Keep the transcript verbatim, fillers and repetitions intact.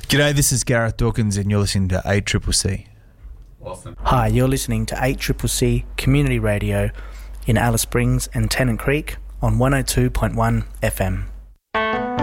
G'day, this is Gareth Dawkins and you're listening to A C C C. Awesome. Hi, you're listening to A C C C Community Radio in Alice Springs and Tennant Creek on one oh two point one F M.